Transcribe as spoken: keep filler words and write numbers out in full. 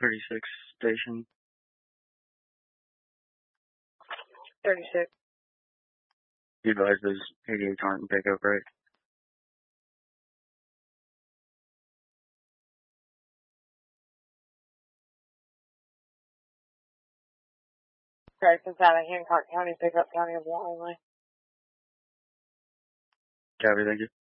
thirty-six station. thirty-six. You advise those eighty-eights aren't in pickup, right? Okay, since out of Hancock County, pickup County of one only. Copy, thank you.